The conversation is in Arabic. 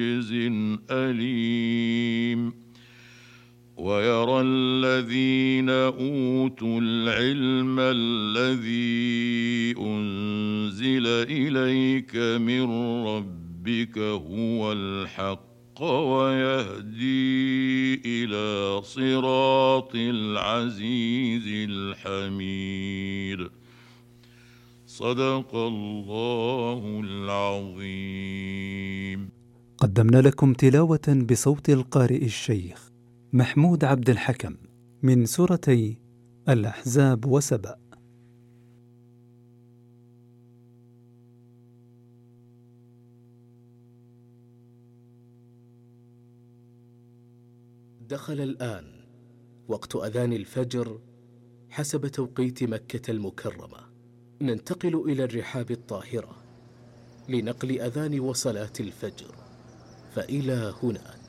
رجز أليم. ويرى الذين أوتوا العلم الذي أنزل إليك من ربك هو الحق ويهدي إلى صراط العزيز الحميد. صدق الله العظيم. قدمنا لكم تلاوة بصوت القارئ الشيخ محمود عبد الحكم من سورتي الأحزاب وسبأ. دخل الآن وقت أذان الفجر حسب توقيت مكة المكرمة. ننتقل إلى الرحاب الطاهرة لنقل أذان وصلاة الفجر، فإلى هناك.